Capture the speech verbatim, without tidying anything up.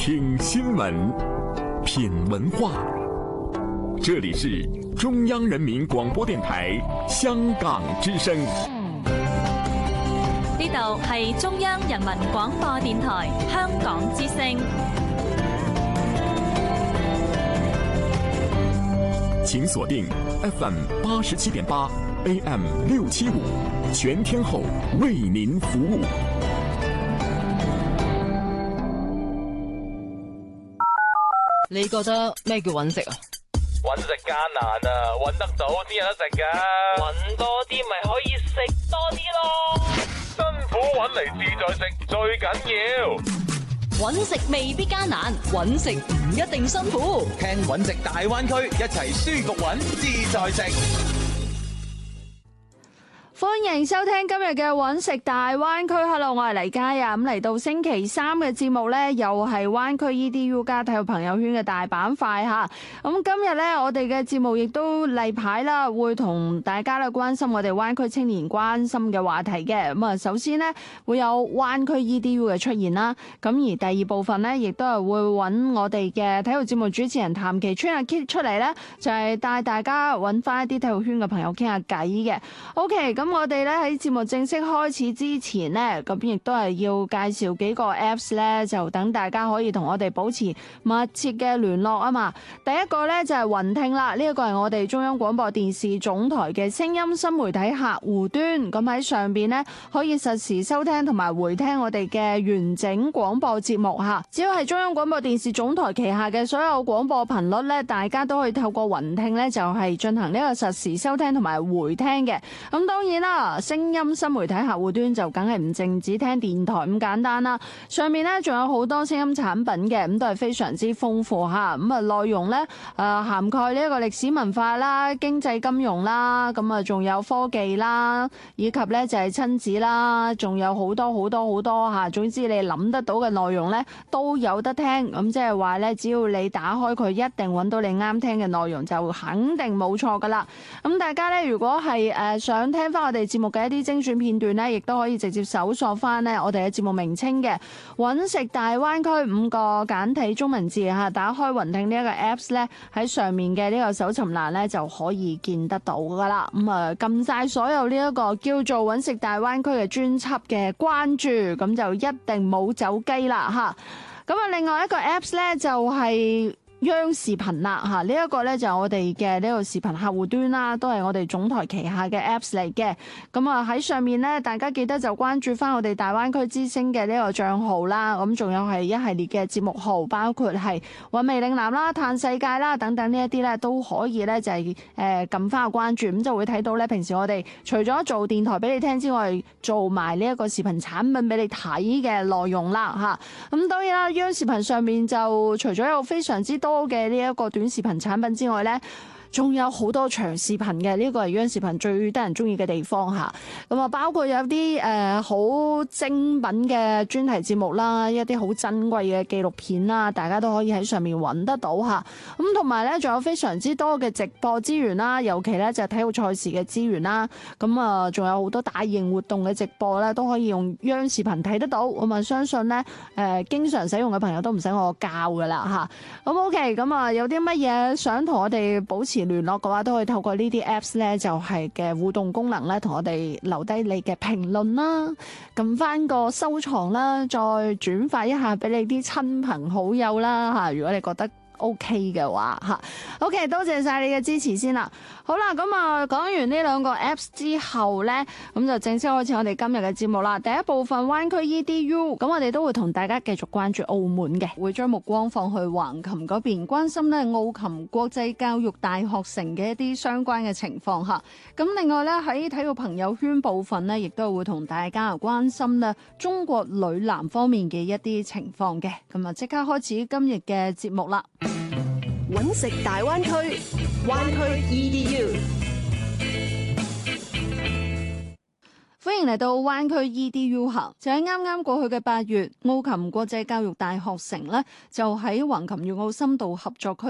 聽新聞，品文化。這裏是中央人民廣播電台香港之聲。 呢度係中央人民廣播電台香港之聲。 請鎖定 F M 八十七點八 A M 六七五，全天候為您服務。 你覺得咩叫揾食啊？ 揾食艱難啊，揾得到先有得食噶。揾多啲咪可以食多啲咯。辛苦揾嚟自在食最緊要。 揾食未必艱難，揾食唔一定辛苦。 聽揾食大灣區，一齊舒服揾自在食。 歡迎收聽今日嘅揾食大灣區。Hello， 我係黎嘉啊。咁嚟到星期三嘅節目呢，又係灣區 E D U 加體育朋友圈嘅大板塊吓。咁今日呢，我哋嘅節目亦都例牌啦，會同大家咧關心我哋灣區青年關心嘅話題嘅。咁啊，首先呢，會有灣區 E D U 嘅出現啦。咁而第二部分呢，亦都係會揾我哋嘅體育節目主持人譚其川阿 Kit 出嚟呢，就係帶大家揾翻一啲體育圈嘅朋友傾下偈嘅。OK，咁。咁我哋咧喺節目正式開始之前呢，咁亦都係要介紹幾個 Apps 咧，就等大家可以同我哋保持密切嘅聯絡啊嘛。第一個咧就係雲聽啦，呢一個係我哋中央廣播電視總台嘅聲音新媒體客戶端。咁喺上邊呢，可以實時收聽同埋回聽我哋嘅完整廣播節目吓。只要係中央廣播電視總台旗下嘅所有廣播頻率咧，大家都可以透過雲聽咧，就係進行呢個實時收聽同埋回聽嘅。咁當然啦，聲音新媒體客戶端就梗係唔淨止聽電台咁簡單啦，上面咧仲有好多聲音產品嘅，咁都係非常之豐富吓。咁啊內容咧誒涵蓋呢一個歷史文化啦、經濟金融啦，咁啊仲有科技啦，以及咧就係親子啦，仲有好多好多好多吓。總之你諗得到嘅內容咧都有得聽，咁即係話咧，只要你打開佢，一定揾到你啱聽嘅內容，就肯定冇錯噶啦。咁大家咧如果係誒想聽翻我哋節目嘅一啲精選片段呢，亦都可以直接搜索翻呢我哋嘅節目名稱嘅揾食大灣區五個簡體中文字吓，打開雲聽呢一個 Apps 呢，喺上面嘅呢個搜尋欄呢就可以見得到噶啦。咁啊撳晒所有呢一個叫做揾食大灣區嘅專輯嘅關注，咁就一定冇走雞啦吓。咁啊另外一個 Apps 呢，就係、是。央視頻啦嚇，呢一個咧就係我哋嘅呢個視頻客戶端啦，都係我哋總台旗下嘅 Apps 嚟嘅。咁啊喺上面咧，大家記得就關注翻我哋大灣區之星嘅呢個帳號啦。咁仲有係一系列嘅節目號，包括係韻味嶺南啦、嘆世界啦等等呢一啲咧，都可以咧就係誒撳翻個關注，咁就會睇到咧平時我哋除咗做電台俾你聽之外，做埋呢一個視頻產品俾你睇嘅內容啦嚇。咁當然啦，央視頻上面就除咗有非常之多嘅呢一個短視頻產品之外呢，仲有好多長視頻嘅，呢個係央視頻最得人中意嘅地方吓。咁啊，包括有啲誒好精品嘅專題節目啦，一啲好珍貴嘅紀錄片啦，大家都可以喺上面揾得到吓。咁同埋呢，仲有非常之多嘅直播資源啦，尤其呢就係體育賽事嘅資源啦。咁啊，仲有好多大型活動嘅直播呢，都可以用央視頻睇得到。咁啊，相信呢，誒經常使用嘅朋友都唔使我教噶啦吓。咁 OK，咁啊有啲乜嘢想同我哋保持聯絡嘅話，都可以透過呢啲 Apps 咧，就係嘅互動功能咧，同我哋留低你嘅評論啦，撳翻個收藏啦，再轉發一下俾你啲親朋好友啦吓。如果你覺得 OK 嘅話吓 ，OK， 多謝晒你嘅支持先啦。好啦，咁啊講完呢兩個 Apps 之後咧，咁就正式開始我哋今日嘅節目啦。第一部分灣區 E D U， 咁我哋都會同大家繼續關注澳門嘅，會將目光放去橫琴嗰邊，關心咧澳琴國際教育大學城嘅一啲相關嘅情況吓。咁另外咧喺體育朋友圈部分咧，亦都會同大家關心咧中國女籃方面嘅一啲情況嘅。咁啊，即刻開始今日嘅節目啦。 揾食大灣區，灣區 E D U， 歡迎嚟到灣區 E D U 行。就喺啱啱過去嘅八月，澳琴國際教育大學城呢，就喺橫琴粵澳深度合作區